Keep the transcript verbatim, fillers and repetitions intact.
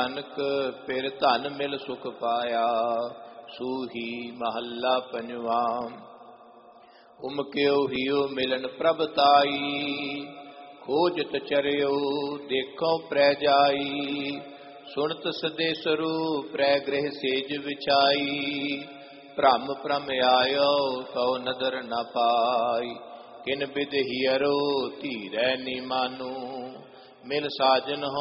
ਨਾਨਕ ਫਿਰ ਧਨ ਮਿਲ ਸੁਖ ਪਾਇਆ। ਸੂਹੀ ਮਹੱਲਾ ਪੰਜਵਾ। ਉਮਕਿਓ ਹਿਓ ਮਿਲਨ ਪ੍ਰਭ ਤਾਈ, ਖੋਜਤ ਚਰਿਓ ਦੇਖੋ ਪ੍ਰੈ ਜਾਈ। ਸੁਣਤ ਸਦੇਸਰੂ ਪ੍ਰੈ ਗ੍ਰਹਿ ਸੇਜ ਵਿਛਾਈ, ਭ੍ਰਮ ਭ੍ਰਮ ਆਇਓ ਕਉ ਨਦਰ ਨ ਪਾਈ। ਕਿਨ ਬਿਧ ਹੀਰੋ ਧੀਰੈ ਨੀ ਮਾਨੂ, ਮਿਲ ਸਾਜਨ ਹੋ